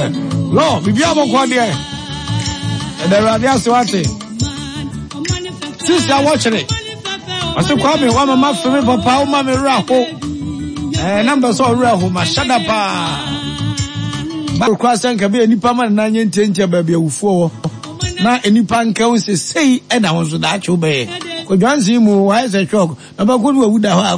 Lo, bibia boko de. The radio swati. Sister watch it. I said, Kwame, one of my favorite papa, Mammy Raho. Number so raho, my shut up. But cross and can be any permanent 9 baby ufo. Now any pan counts say, and I was with that obey. Could you see more wise a shock? About good would have.